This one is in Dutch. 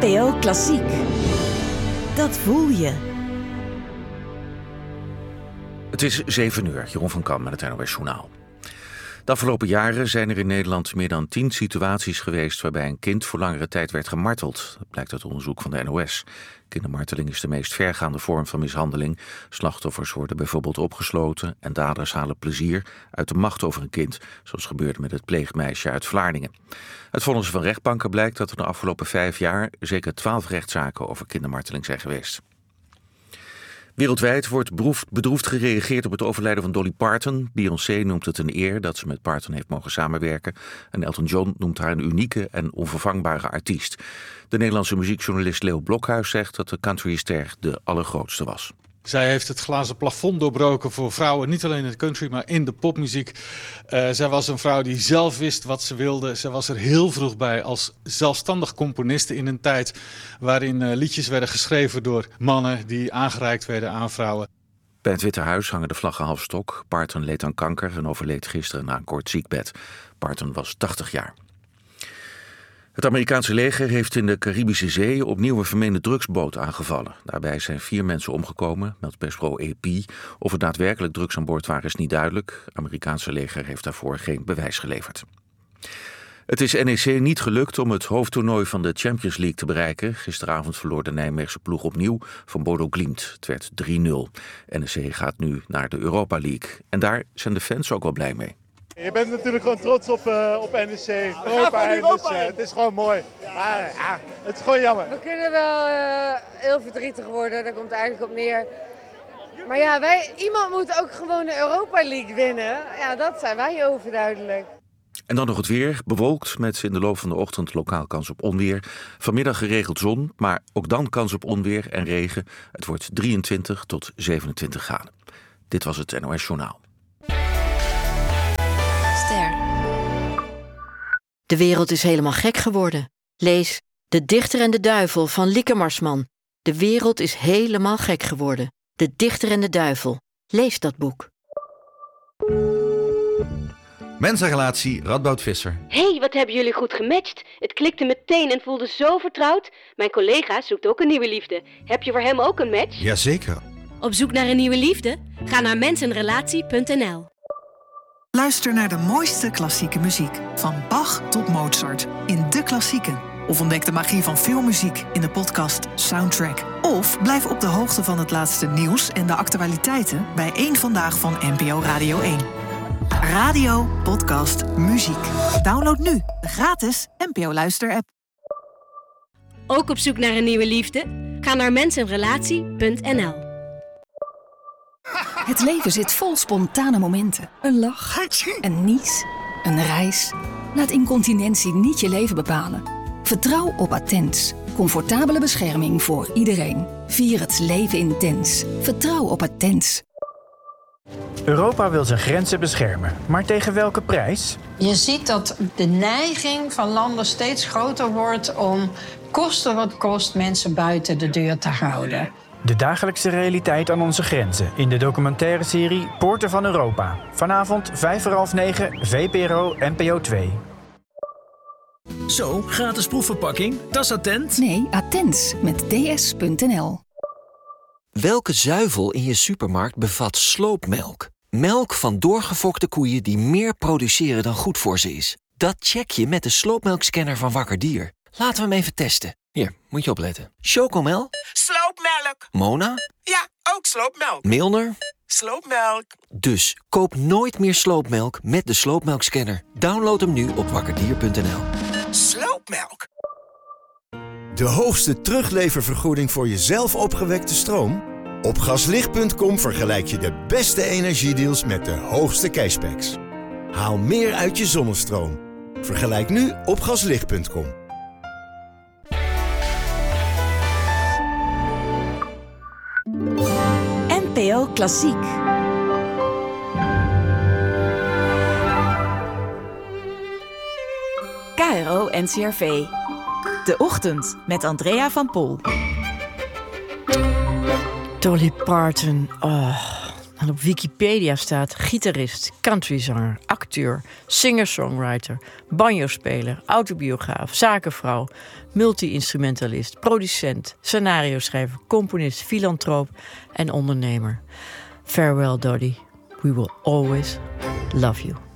NPO Klassiek. Dat voel je. Het is 7 uur, Jeroen van Kam met het NOS Journaal. De afgelopen jaren zijn er in Nederland meer dan 10 situaties geweest waarbij een kind voor langere tijd werd gemarteld. Dat blijkt uit onderzoek van de NOS. Kindermarteling is de meest vergaande vorm van mishandeling. Slachtoffers worden bijvoorbeeld opgesloten en daders halen plezier uit de macht over een kind, zoals gebeurde met het pleegmeisje uit Vlaardingen. Uit vonnissen van rechtbanken blijkt dat er de afgelopen 5 jaar zeker 12 rechtszaken over kindermarteling zijn geweest. Wereldwijd wordt bedroefd gereageerd op het overlijden van Dolly Parton. Beyoncé noemt het een eer dat ze met Parton heeft mogen samenwerken. En Elton John noemt haar een unieke en onvervangbare artiest. De Nederlandse muziekjournalist Leo Blokhuis zegt dat de countryster de allergrootste was. Zij heeft het glazen plafond doorbroken voor vrouwen, niet alleen in de country, maar in de popmuziek. Zij was een vrouw die zelf wist wat ze wilde. Zij was er heel vroeg bij als zelfstandig componiste in een tijd waarin liedjes werden geschreven door mannen die aangereikt werden aan vrouwen. Bij het Witte Huis hangen de vlaggen half stok. Parton leed aan kanker en overleed gisteren na een kort ziekbed. Parton was 80 jaar. Het Amerikaanse leger heeft in de Caribische Zee opnieuw een vermeende drugsboot aangevallen. Daarbij zijn 4 mensen omgekomen, meldt persbureau AP. Of er daadwerkelijk drugs aan boord waren is niet duidelijk. Het Amerikaanse leger heeft daarvoor geen bewijs geleverd. Het is NEC niet gelukt om het hoofdtoernooi van de Champions League te bereiken. Gisteravond verloor de Nijmeegse ploeg opnieuw van Bodo Glimt. Het werd 3-0. NEC gaat nu naar de Europa League. En daar zijn de fans ook wel blij mee. Je bent natuurlijk gewoon trots op NEC, Europa. Het is gewoon mooi. Maar ja, het is gewoon jammer. We kunnen wel heel verdrietig worden, daar komt het eigenlijk op neer. Maar ja, iemand moet ook gewoon de Europa League winnen. Ja, dat zijn wij overduidelijk. En dan nog het weer. Bewolkt met in de loop van de ochtend lokaal kans op onweer. Vanmiddag geregeld zon, maar ook dan kans op onweer en regen. Het wordt 23 tot 27 graden. Dit was het NOS Journaal. De wereld is helemaal gek geworden. Lees De Dichter en de Duivel van Lieke Marsman. De wereld is helemaal gek geworden. De Dichter en de Duivel. Lees dat boek. Mensenrelatie Radboud Visser. Hey, wat hebben jullie goed gematcht. Het klikte meteen en voelde zo vertrouwd. Mijn collega zoekt ook een nieuwe liefde. Heb je voor hem ook een match? Jazeker. Op zoek naar een nieuwe liefde? Ga naar mensenrelatie.nl. Luister naar de mooiste klassieke muziek. Van Bach tot Mozart. In De Klassieken. Of ontdek de magie van filmmuziek in de podcast Soundtrack. Of blijf op de hoogte van het laatste nieuws en de actualiteiten bij 1 Vandaag van NPO Radio 1. Radio, podcast, muziek. Download nu de gratis NPO Luister-app. Ook op zoek naar een nieuwe liefde? Ga naar mensenrelatie.nl. Het leven zit vol spontane momenten. Een lach, een nies, een reis. Laat incontinentie niet je leven bepalen. Vertrouw op Attens. Comfortabele bescherming voor iedereen. Vier het leven intens. Vertrouw op Attens. Europa wil zijn grenzen beschermen, maar tegen welke prijs? Je ziet dat de neiging van landen steeds groter wordt om koste wat kost mensen buiten de deur te houden. De dagelijkse realiteit aan onze grenzen in de documentaire serie Poorten van Europa. Vanavond 9:05, VPRO NPO 2. Zo, gratis proefverpakking. Dat is Attent? Nee, Attens met ds.nl. Welke zuivel in je supermarkt bevat sloopmelk? Melk van doorgefokte koeien die meer produceren dan goed voor ze is. Dat check je met de sloopmelkscanner van Wakker Dier. Laten we hem even testen. Hier, moet je opletten. Chocomel? Sloopmelk. Mona? Ja, ook sloopmelk. Milner? Sloopmelk. Dus koop nooit meer sloopmelk met de sloopmelkscanner. Download hem nu op wakkerdier.nl. Sloopmelk. De hoogste terugleververgoeding voor je zelf opgewekte stroom? Op gaslicht.com vergelijk je de beste energiedeals met de hoogste cashbacks. Haal meer uit je zonnestroom. Vergelijk nu op gaslicht.com. NPO Klassiek. KRO NCRV. De Ochtend met Andrea van Pol. Dolly Parton. En op Wikipedia staat gitarist, countryzanger, acteur. acteur, singer-songwriter, banjospeler, autobiograaf, zakenvrouw, multi-instrumentalist, producent, scenario-schrijver, componist, filantroop en ondernemer. Farewell, Dodie. We will always love you.